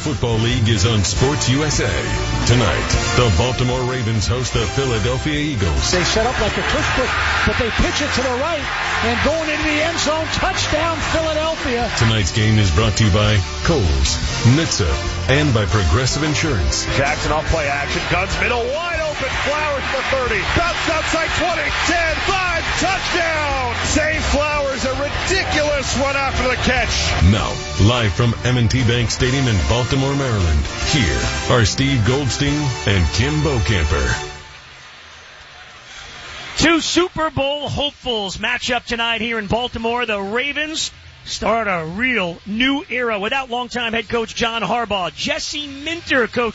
Football League is on Sports USA. Tonight, the Baltimore Ravens host the Philadelphia Eagles. They set up like a tush push, but they pitch it to the right, and going into the end zone, touchdown Philadelphia. Tonight's game is brought to you by Kohl's, NHTSA, and by Progressive Insurance. Jackson off play action, guns middle, wide open, Flowers for 30, bounce outside 20, 10, 5, touchdown! Save Flowers, a ridiculous run after the catch. Now, live from M&T Bank Stadium in Baltimore, Maryland, here are Steve Goldstein and Kim Bokamper. Two Super Bowl hopefuls match up tonight here in Baltimore. The Ravens start a real new era without longtime head coach John Harbaugh. Jesse Minter coach